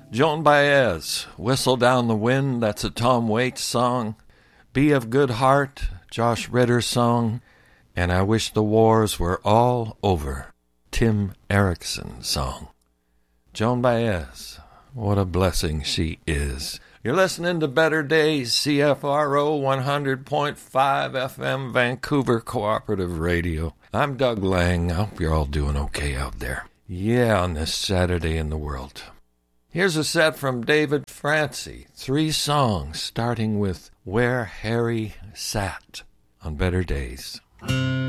Joan Baez, Whistle Down the Wind, that's a Tom Waits song. Be of Good Heart, Josh Ritter's song. And I Wish the Wars Were All Over, Tim Erickson's song. Joan Baez, what a blessing she is. You're listening to Better Days, CFRO 100.5 FM, Vancouver Cooperative Radio. I'm Doug Lang. I hope you're all doing okay out there. Yeah, on this Saturday in the world. Here's a set from David Francie. 3 songs, starting with Where Harry Sat on Better Days.